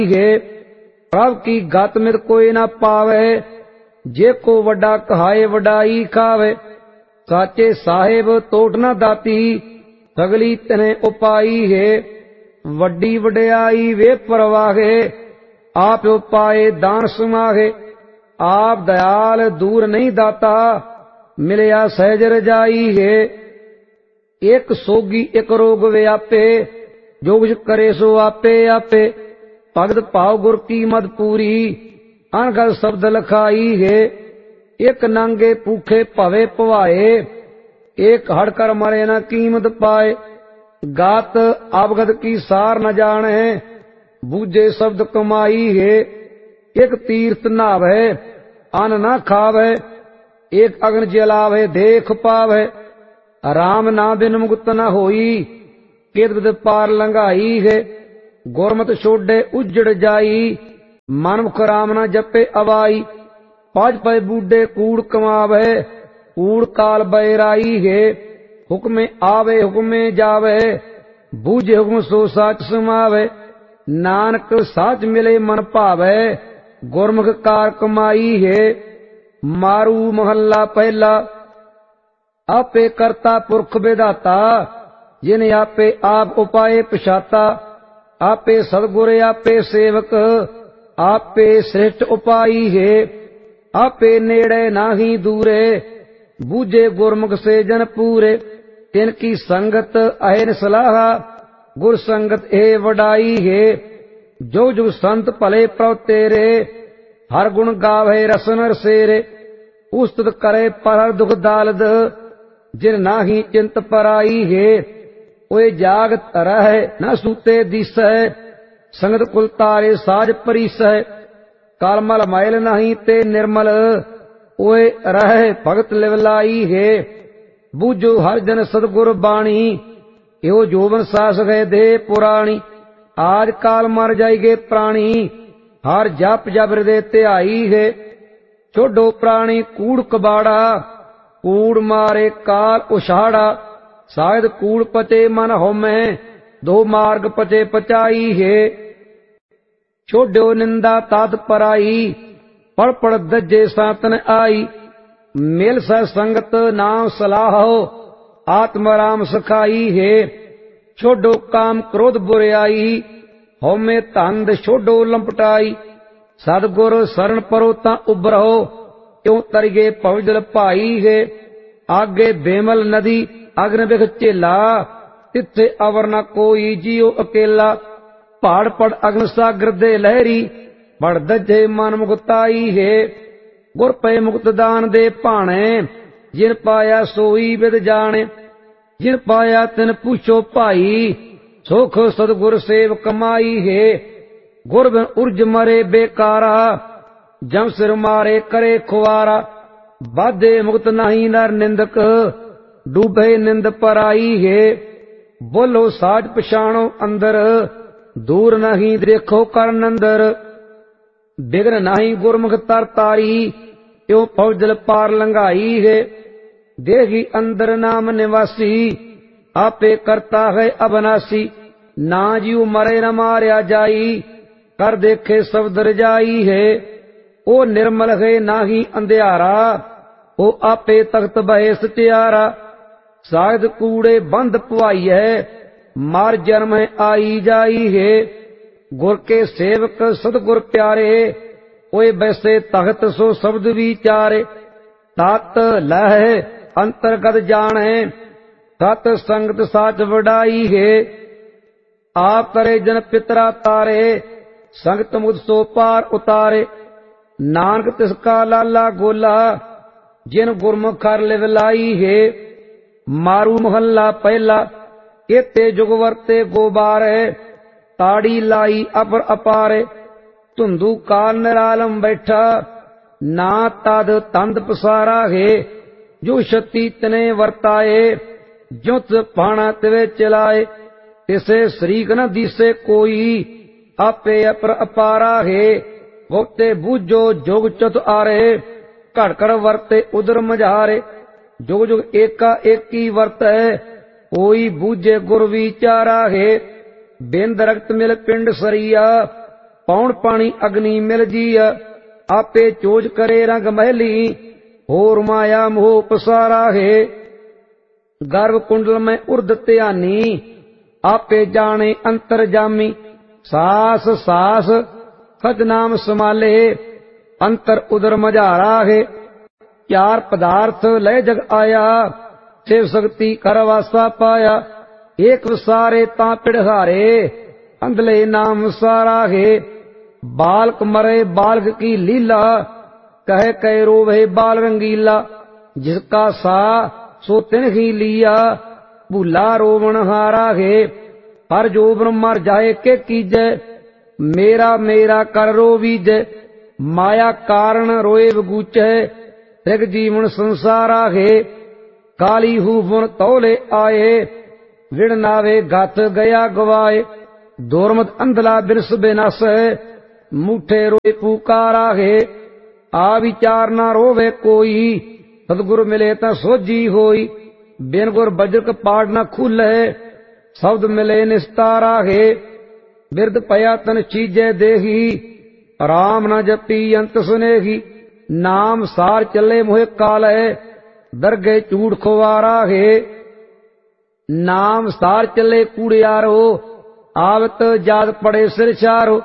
है। प्रभ की गत मित कोई न पावे, जे को वड्डा कहाए वडाई खावे। साचे साहेब तोट न दाती, सगली तने उपाई है। वड्डी वड्याई वे परवाहे, आप उपाए दान सुमाहे। आप दयाल दूर नहीं दाता, मिलया सहज रजाई है। एक सोगी एक रोग व्यापे, जो कुछ करे सो आपे आपे। भगत भाव गुर की मद पूरी, अनगल शब्द लखाई है। एक नांगे भूखे भवे पवाए, एक हड़कर मरे न कीमत पाए। गात अवगत की सार न जाने, बूझे शब्द कमाई है। एक तीर्थ नावे अन्न न खावे, एक अग्न जलावे देख पावे। राम ना बिन मुक्त न होई, केत बिद पार लंघाई है। गुरमत छोड़े उजड़ जाई, मनमुख राम न जपे अवाई। पाज पै बूढ़े कूड़ कमावे, कूड़ काल बैराई है। हुक्मे आवे हुक्मे जावे, बूझे हुक्म सो साच समावे। नानक साच मिले मन भावे, गुरमुख कार कमाई है। मारू महला पहला, आपे करता पुरख विधाता। जिन आपे आप उपाय पछाता, आपे सदगुर आपे सेवक। आपे श्रेष्ठ उपाई है, आपे नेड़े नाही दूरे। बूझे गुरमुख से जन पूरे, तिनकी संगत अहन सलाहा। गुर संगत ए वडाई है, जो जुग संत भले प्रभ तेरे। हर गुण गावे रसन रसेरे, उस्तत करे पर दुख दालद। जिन नाही चिंत पराई है, ओए जागत रह न सूते दिसै। संगत कुल तारे साज परिसै, कालमल मैल नहीं ते निर्मल। ओए रह भगत लिवलाई है, बूझो हर जन सदगुर बाणी। यो जोबन सास गए दे पुराणी, आज काल मर जाएगे प्राणी। हर जप जप हृदय त्याई है, छोडो प्राणी कूड़ कबाड़ा। कूड़ मारे काल उछाड़ा, शायद कूड़ पचे मन होमे। दो मार्ग पचे पचाई है, छोड्यो निंदा तात पराई। पड़ पड़ दजे सातन आई, मेल स संगत नाम सलाहो। आत्म राम सखाई है, छोडो काम क्रोध बुराई। होमे तंद छोडो लंपटाई, सदगुर शरण परो ता उबरो। क्यों तरिगे पवजल भाई है, आगे बेमल नदी अग्न बिख झेला। तिथे अवर न कोई जियो अकेला, पहाड़ पड़ अग्न सागर दे लहरी। बड़ दजे मन मुक्ताई है, गुर पे मुक्त दान दे भाणे। जिन पाया सोई विद जाने, जिन पाया तिन पूछो भाई। सुख सदगुर सेव कमाई है, गुर बिन उर्ज मरे बेकारा। जम सिर मारे करे खुआरा, बाधे मुक्त नहीं नर निंदक। डूबे निंद पराई है, बोलो साज पछाणो अंदर। दूर नहीं देखो कर नंदर, बिघ्न नहीं गुरमुख तर तारी। क्यों फौजल पार लंघाई है, देही अंदर नाम निवासी। आपे करता है अबनासी, ना जीव मरे न मारया जाई। कर देखे शब्द रजाई है, ओ निर्मल है नाही अंधियारा। ओ आपे तख्त बहे सत्यारा, शायद कूड़े बंद पुआई है। मार जन्म है आई जाई है, गुर के सेवक सदगुर प्यारे। ओए वैसे तख्त सो शब्द विचारे। तात लह अंतर्गत जाने, सत संगत साच वडाई है। आप करे जन पितरा तारे, संगत मुद सो पार उतारे। नानक तिसका लाला गोला, जिन गुरमुख कर लिवलाई है। मारू महला पहला, केते जुग वरते गोबारे। ताड़ी लाई अपर अपारे, धुंधु काल निरालम बैठा। ना तद तंद पसारा है, जो छती तने वर्ताए। जुत पाना तिवे चलाए, तिसे शरीक न दिसे कोई। आपे अपर अपारा है, गोते बूझो जोग चत आरे। घड़ घड़ वर्ते उदर मझारे, जुग जुग एका एकी वर्त है। कोई बूझे गुर विचारा है, बिंद रक्त मिल पिंड सरिया। पौण पानी अग्नि मिल जीय, आपे चोज करे रंग महली, होर माया मोह पसारा है। गर्भ कुंडल में उर्द त्यानी, आपे जाने अंतर जामी, सास सास सच नाम समाले, अंतर उदर मझारा है। चार पदार्थ लय जग आया, शिव शक्ति करवासा पाया, एक विसारे ता पिढ़हारे, अंधले नाम सारा है। बालक मरे बालक की लीला, कह कह रोवे बाल रंगीला, जिसका सा सो तिन ही लिया, भूला रोवण हारा है। हर जोबन मर जाए के कीजै, मेरा मेरा कर रो बीजै, माया कारण रोए बगूचै, त्रिग जीवन संसारा है। काली हूफन तौले आए, विण नावे गत गया गवाए, दोरमत अंधला बिरस बेनस, मूठे रोए पुकारा है। आ विचार ना रोवे कोई, सतगुर मिले ता सोजी होई, बिन गुर बज्रक पाड़ न खुले, शब्द मिले निस्तारा है। बिरद पया तन चीजे देही, राम न जपी अंत सुनेगी, नाम सार चले मोहे काल है, दरगे चूड़ खुवारा है। नाम सार चले कूड़ियारो, आवत जात पड़े सिर चारो,